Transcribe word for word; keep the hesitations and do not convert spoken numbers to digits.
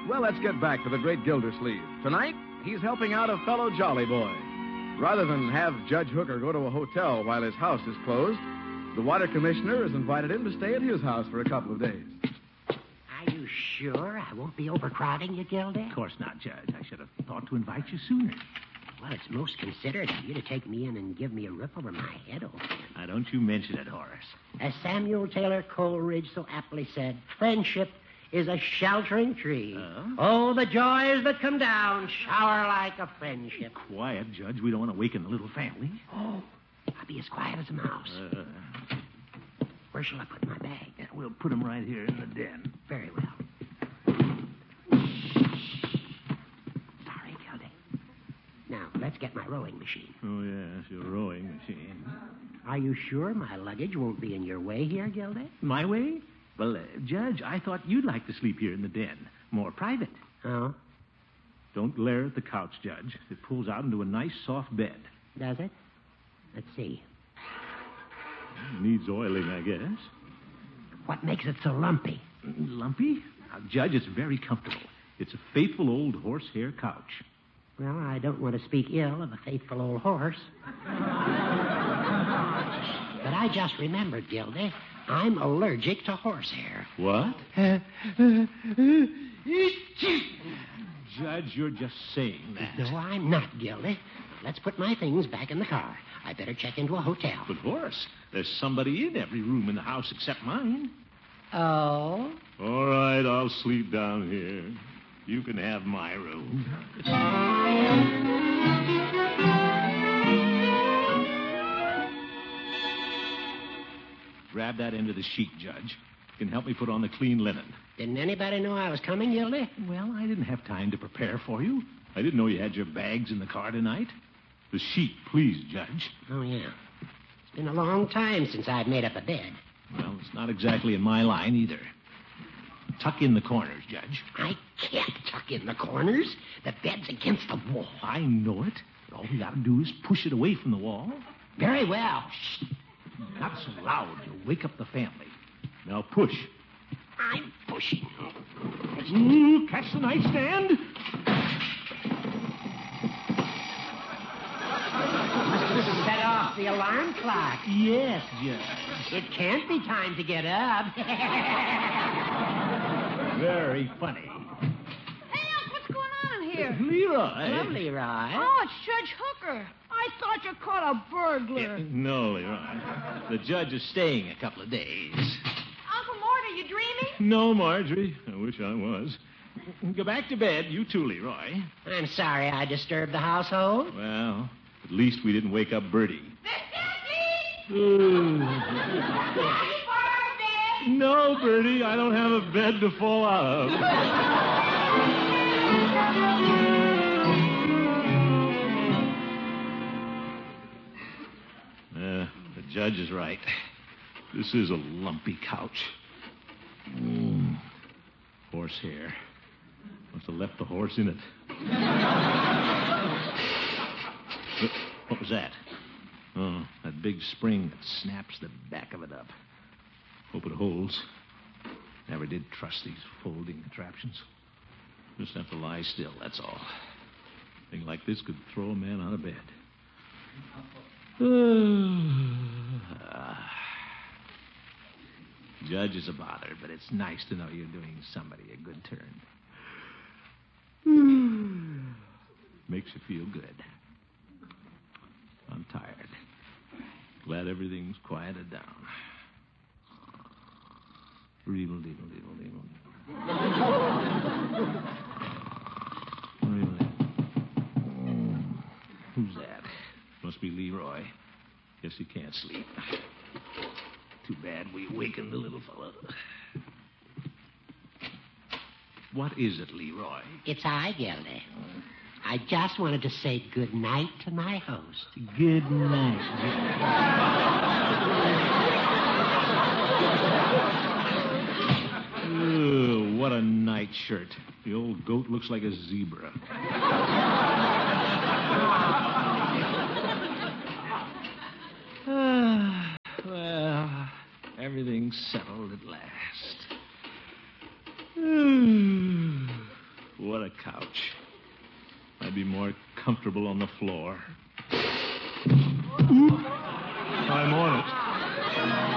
Well, let's get back to the great Gildersleeve. Tonight, he's helping out a fellow jolly boy. Rather than have Judge Hooker go to a hotel while his house is closed, the water commissioner has invited him to stay at his house for a couple of days. Are you sure I won't be overcrowding you, Gildy? Of course not, Judge. I should have thought to invite you sooner. Well, it's most considerate of you to take me in and give me a rip over my head, old man. Now, don't you mention it, Horace. As Samuel Taylor Coleridge so aptly said, friendship is a sheltering tree. Uh? Oh, the joys that come down shower like a friendship. Quiet, Judge. We don't want to waken the little family. Oh, I'll be as quiet as a mouse. Uh, Where shall I put my bag? yeah, we'll put them right here in the den. Very well. Sorry, Gildy. Now, let's get my rowing machine. Oh, yes, your rowing machine. Are you sure my luggage won't be in your way here, Gildy? My way? Well, uh, Judge, I thought you'd like to sleep here in the den. More private. Oh, Don't glare at the couch, Judge. It pulls out into a nice, soft bed. does it? Let's see. Needs oiling, I guess. What makes it so lumpy? Lumpy? Now, Judge, it's very comfortable. It's a faithful old horsehair couch. Well, I don't want to speak ill of a faithful old horse. But I just remembered, Gildy, I'm allergic to horsehair. What? Judge, you're just saying that. No, I'm not, Gildy. Let's put my things back in the car. I better check into a hotel. But, Horace, there's somebody in every room in the house except mine. Oh? All right, I'll sleep down here. You can have my room. Grab that end of the sheet, Judge. You can help me put on the clean linen. Didn't anybody know I was coming, Gildy? Well, I didn't have time to prepare for you. I didn't know you had your bags in the car tonight. The sheet, please, Judge. Oh, yeah. It's been a long time since I've made up a bed. Well, it's not exactly in my line either. Tuck in the corners, Judge. I can't tuck in the corners. The bed's against the wall. I know it. But all we got to do is push it away from the wall. Very well. Shh. Not so loud. You'll wake up the family. Now push. I'm pushing. Ooh, catch the nightstand. Set off the alarm clock. Yes, Judge. It can't be time to get up. Very funny. Hey, Unc, what's going on in here? Leroy. Hello, Leroy. Oh, it's Judge Hooker. I thought you caught a burglar. No, Leroy. The judge is staying a couple of days. Uncle Mort, are you dreaming? No, Marjorie. I wish I was. Go back to bed, you too, Leroy. I'm sorry I disturbed the household. Well, at least we didn't wake up Bertie. No, Bertie, I don't have a bed to fall out of. Uh, the judge is right. This is a lumpy couch. Mm. Horsehair. Must have left the horse in it. What was that? Oh, that big spring that snaps the back of it up. Hope it holds. Never did trust these folding contraptions. Just have to lie still, that's all. A thing like this could throw a man out of bed. Judge is a bother, but it's nice to know you're doing somebody a good turn. Makes you feel good. I'm tired. Glad everything's quieted down. Reedle, deedle, deedle, deedle. Reedle. Who's that? Must be Leroy. Guess he can't sleep. Too bad we wakened the little fellow. What is it, Leroy? It's I, Gildy. I just wanted to say good night to my host. Good night. Oh, what a nightshirt. The old goat looks like a zebra. Ah, well, everything's settled at last. couch. I'd be more comfortable on the floor.